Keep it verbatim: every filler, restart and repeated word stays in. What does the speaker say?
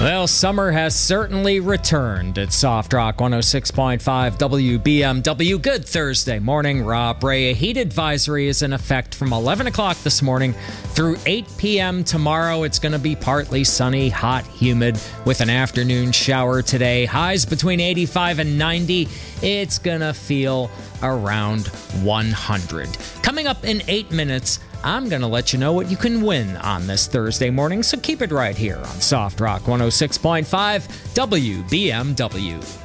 Well, summer has certainly returned at Soft Rock one oh six point five W B M W. Good Thursday morning, Rob Ray. A heat advisory is in effect from eleven o'clock this morning through eight p.m. tomorrow. It's going to be partly sunny, hot, humid, with an afternoon shower today. Highs between eighty-five and ninety. It's going to feel around one hundred. Coming up in eight minutes, I'm going to let you know what you can win on this Thursday morning, so keep it right here on Soft Rock one oh six point five W B M W.